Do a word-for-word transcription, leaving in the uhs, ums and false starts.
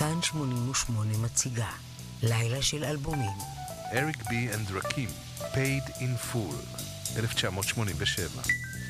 כאן שמונים ושמונה מציגה לילה של אלבומים. אריק בי אנד רקים, Paid in Full, אלף תשע מאות שמונים ושבע.